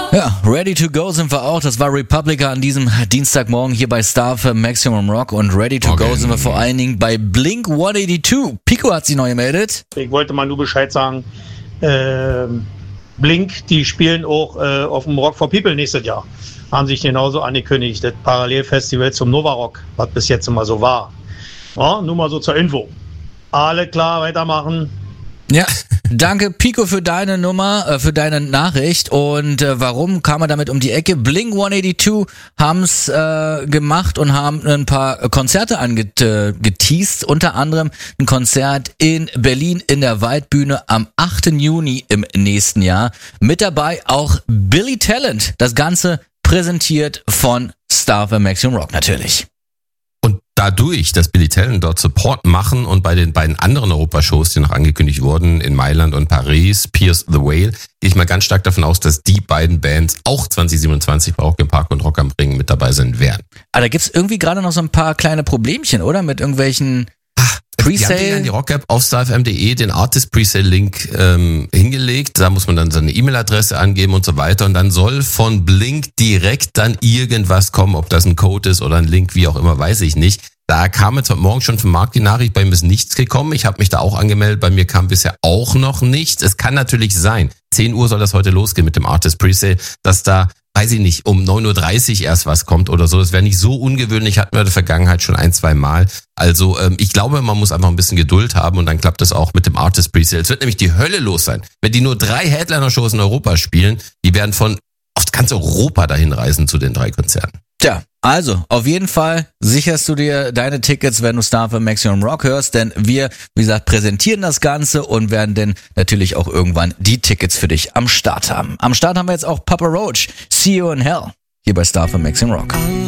Ja, Ready to Go sind wir auch. Das war Republica an diesem Dienstagmorgen hier bei Star für Maximum Rock. Und Ready to Go sind wir vor allen Dingen bei Blink 182. Pico hat sich neu gemeldet. Ich wollte mal nur Bescheid sagen, Blink, die spielen auch auf dem Rock for People nächstes Jahr. Haben sich genauso angekündigt, das Parallelfestival zum Nova Rock, was bis jetzt immer so war. Ja, nur mal so zur Info. Alle klar, weitermachen. Ja, danke Pico für deine Nummer, für deine Nachricht. Und warum kam er damit um die Ecke? Blink 182 haben's gemacht und haben ein paar Konzerte angeteased. Unter anderem ein Konzert in Berlin in der Waldbühne am 8. Juni im nächsten Jahr. Mit dabei auch Billy Talent. Das Ganze präsentiert von Star für Maximum Rock natürlich. Und dadurch, dass Billy Talent dort Support machen und bei den beiden anderen Europashows, die noch angekündigt wurden, in Mailand und Paris, Pierce the Whale, gehe ich mal ganz stark davon aus, dass die beiden Bands auch 2027 bei Rock im Park und Rock am Ring mit dabei sein werden. Aber da gibt's irgendwie gerade noch so ein paar kleine Problemchen, oder? Mit irgendwelchen Presale. Die haben in die Rock-App auf starfm.de den Artist-Presale-Link hingelegt. Da muss man dann seine E-Mail-Adresse angeben und so weiter. Und dann soll von Blink direkt dann irgendwas kommen. Ob das ein Code ist oder ein Link, wie auch immer, weiß ich nicht. Da kam jetzt heute Morgen schon vom Markt die Nachricht, bei mir ist nichts gekommen. Ich habe mich da auch angemeldet, bei mir kam bisher auch noch nichts. Es kann natürlich sein, 10 Uhr soll das heute losgehen mit dem Artist Presale, dass da, weiß ich nicht, um 9.30 Uhr erst was kommt oder so. Das wäre nicht so ungewöhnlich, hatten wir in der Vergangenheit schon 1-2 Mal. Also ich glaube, man muss einfach ein bisschen Geduld haben und dann klappt das auch mit dem Artist Presale. Es wird nämlich die Hölle los sein. Wenn die nur 3 Headliner-Shows in Europa spielen, die werden von auf ganz Europa dahin reisen zu den 3 Konzerten. Tja, also auf jeden Fall sicherst du dir deine Tickets, wenn du Star für Maximum Rock hörst, denn wir, wie gesagt, präsentieren das Ganze und werden dann natürlich auch irgendwann die Tickets für dich am Start haben. Am Start haben wir jetzt auch Papa Roach, See You in Hell, hier bei Star für Maximum Rock.